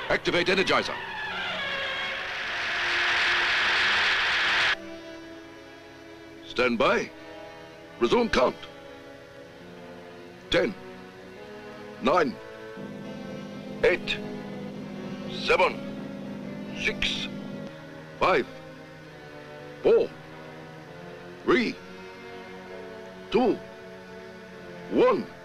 Activate Energizer. Stand by. Resume count. 10, 9, 8, 7, 6, 5, 4, 3, 2, 1.